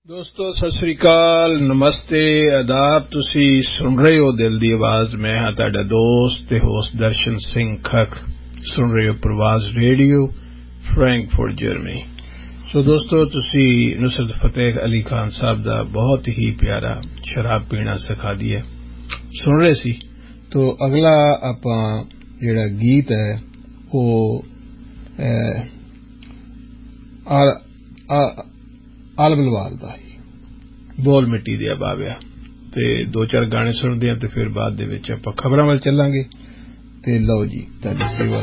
ਦੋਸਤੋ ਸਤਿ ਸ੍ਰੀ ਅਕਾਲ, ਨਮਸਤੇ, ਆਦਾਬ। ਤੁਸੀਂ ਸੁਣ ਰਹੇ ਹੋ ਦਿਲ ਦੀ ਆਵਾਜ਼। ਮੈਂ ਹਾਂ ਤੁਹਾਡਾ ਦੋਸਤ ਤੇ ਹੋਸਟ ਦਰਸ਼ਨ ਸਿੰਘ ਖੱਖ। ਸੁਣ ਰਹੇ ਹੋ ਪ੍ਰਵਾਜ਼ ਰੇਡੀਓ, ਫਰੈਂਕਫਰਟ, ਜਰਮਨੀ। ਸੋ ਦੋਸਤੋ, ਤੁਸੀਂ ਨੁਸਰਤ ਫਤਿਹ ਅਲੀ ਖਾਨ ਸਾਹਿਬ ਦਾ ਬਹੁਤ ਹੀ ਪਿਆਰਾ ਸ਼ਰਾਬ ਪੀਣਾ ਸਿਖਾ ਦਿਆ ਸੁਣ ਰਹੇ ਸੀ। ਤੋ ਅਗਲਾ ਆਪਾਂ ਜਿਹੜਾ ਗੀਤ ਹੈ ਉਹ ਆਲ ਬਲਵਾਲ ਦਾ ਹੀ ਬੋਲ ਮਿੱਟੀ ਦਿਆ ਬਾਬਿਆ। ਤੇ ਦੋ ਚਾਰ ਗਾਣੇ ਸੁਣਦੇ ਹਾਂ ਤੇ ਫਿਰ ਬਾਅਦ ਦੇ ਵਿੱਚ ਆਪਾਂ ਖਬਰਾਂ ਵੱਲ ਚੱਲਾਂਗੇ। ਤੇ ਲਓ ਜੀ, ਤੁਹਾਡੀ ਸੇਵਾ